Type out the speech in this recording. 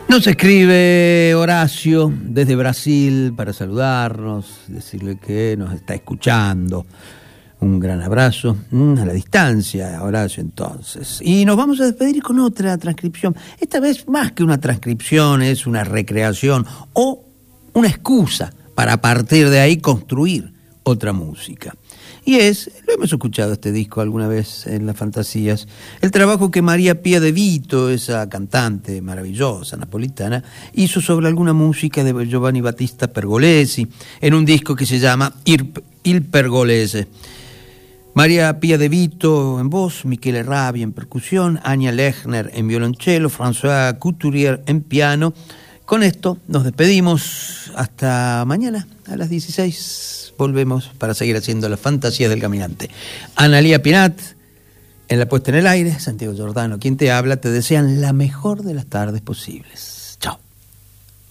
Nos escribe Horacio desde Brasil para saludarnos, decirle que nos está escuchando. Un gran abrazo a la distancia, Horacio, entonces. Y nos vamos a despedir con otra transcripción. Esta vez, más que una transcripción, es una recreación o una excusa para a partir de ahí construir otra música. Y lo hemos escuchado este disco alguna vez en las fantasías, el trabajo que María Pia De Vito, esa cantante maravillosa napolitana, hizo sobre alguna música de Giovanni Battista Pergolesi, en un disco que se llama Il Pergolese. María Pia De Vito en voz, Michele Rabi en percusión, Anya Lechner en violonchelo, François Couturier en piano. Con esto nos despedimos hasta mañana a las 16. Volvemos para seguir haciendo las fantasías del caminante. Analía Pinat en la puesta en el aire, Santiago Giordano, quien te habla, te desean la mejor de las tardes posibles.